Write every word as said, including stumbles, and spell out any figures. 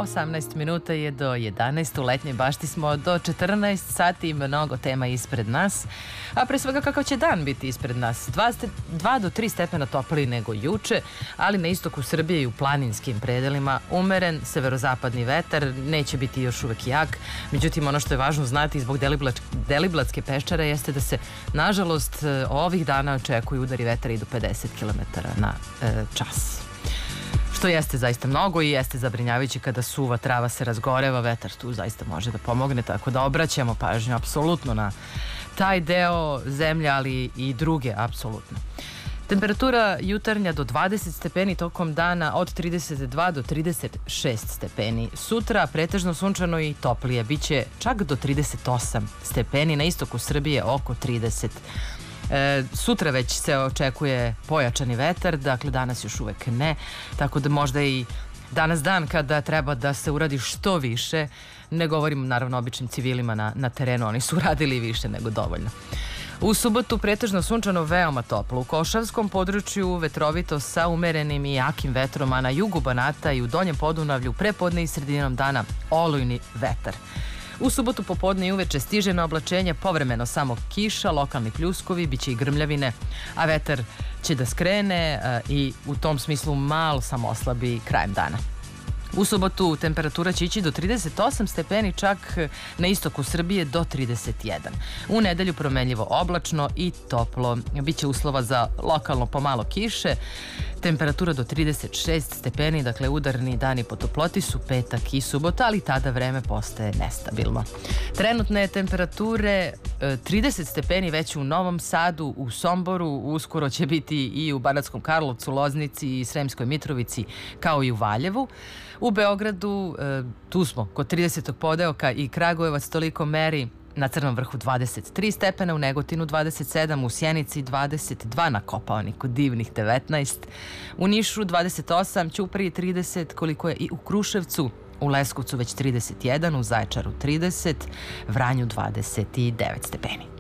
osamnaest minuta je do jedanaest. U letnjoj bašti smo do četrnaest sati i mnogo tema ispred nas. A pre svega kakav će dan biti ispred nas? dva do tri stepena topliji nego juče, ali na istoku Srbije i u planinskim predelima umeren severozapadni vetar, neće biti još uvek jak. Međutim, ono što je važno znati zbog Deliblatske peščare jeste da se, nažalost, ovih dana očekuju udari vetra i do pedeset kilometara na e, čas. Što jeste zaista mnogo i jeste zabrinjavajući kada suva trava se razgoreva, vetar tu zaista može da pomogne, tako da obraćamo pažnju apsolutno na taj deo zemlje, ali i druge apsolutno. Temperatura jutarnja do dvadeset stepeni, tokom dana od trideset dva do trideset šest stepeni. Sutra pretežno sunčano i toplije, biće čak do trideset osam stepeni, na istoku Srbije oko trideset. E, sutra već se očekuje pojačani vetar, dakle danas još uvek ne, tako da možda i danas dan kada treba da se uradi što više, ne govorim naravno običnim civilima na, na terenu, oni su uradili više nego dovoljno. U subotu pretežno sunčano, veoma toplo. U Košavskom području vetrovito sa umerenim i jakim vetrom, a na jugu Banata i u Donjem Podunavlju prepodne i sredinom dana olujni vetar. U subotu popodne i uveče stiženo oblačenje, povremeno samo kiša, lokalni pljuskovi, biće i grmljavine, a vetar će da skrene i u tom smislu malo samo oslabi krajem dana. U subotu temperatura će ići do trideset osam stepeni, čak na istoku Srbije do trideset jedan. U nedelju promenljivo oblačno i toplo. Biće uslova za lokalno pomalo kiše. Temperatura do trideset šest stepeni, dakle udarni dani po toploti su petak i subota, ali tada vreme postaje nestabilno. Trenutne temperature trideset stepeni već u Novom Sadu, u Somboru, uskoro će biti i u Banatskom Karlovcu, Loznici i Sremskoj Mitrovici, kao i u Valjevu. U Beogradu, tu smo kod tridesetog podeoka, i Kragujevac toliko meri, na Crnom vrhu dvadeset tri stepena, u Negotinu dvadeset sedam, u Sjenici dvadeset dva, na Kopaoniku divnih devetnaest, u Nišu dvadeset osam, Ćupriji trideset, koliko je i u Kruševcu, u Leskovcu već trideset jedan, u Zaječaru trideset, Vranju dvadeset devet stepeni.